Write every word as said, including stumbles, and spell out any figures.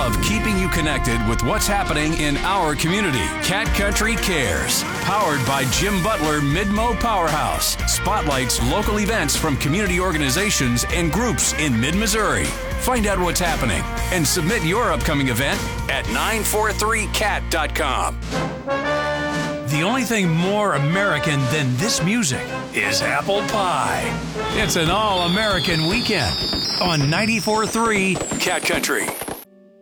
love keeping you connected with what's happening in our community. Cat Country Cares, powered by Jim Butler Mid-Mo Powerhouse, spotlights local events from community organizations and groups in mid-Missouri. Find out what's happening and submit your upcoming event at nine four three cat dot com. The only thing more American than this music is apple pie. It's an all-American weekend on ninety-four point three Cat Country.